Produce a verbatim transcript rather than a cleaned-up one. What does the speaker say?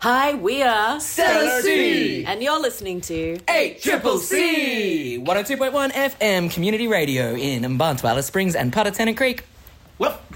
Hi, we are Stellar C. and you're listening to eight Triple C, one oh two point one F M Community Radio in Mbantwa, Alice Springs and Part of Tennant Creek. Well,